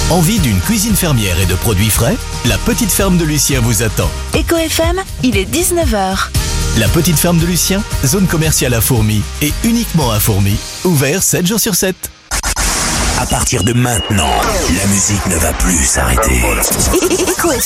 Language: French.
Envie d'une cuisine fermière et de produits frais? La petite ferme de Lucien vous attend. Éco FM, il est 19h. La petite ferme de Lucien, zone commerciale à Fourmies et uniquement à Fourmies, ouvert 7 jours sur 7. À partir de maintenant, la musique ne va plus s'arrêter. Éco FM.